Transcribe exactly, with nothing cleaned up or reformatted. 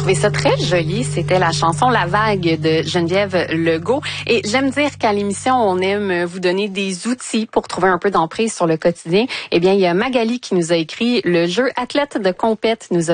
trouvé ça très joli. C'était la chanson La Vague de Geneviève Legault. Et j'aime dire qu'à l'émission, on aime vous donner des outils pour trouver un peu d'emprise sur le quotidien. Eh bien, il y a Magali qui nous a écrit « Le jeu athlète de compète nous a